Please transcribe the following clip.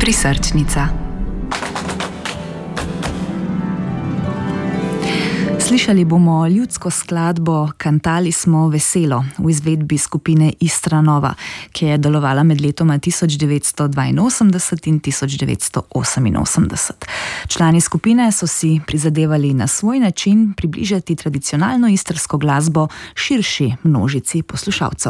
Prisrčnica. Slišali bomo ljudsko skladbo Kantali smo veselo v izvedbi skupine Istra Nova, ki je delovala med letoma 1982 in 1988. Člani skupine so si prizadevali na svoj način približati tradicionalno istrsko glasbo širši množici poslušalcev.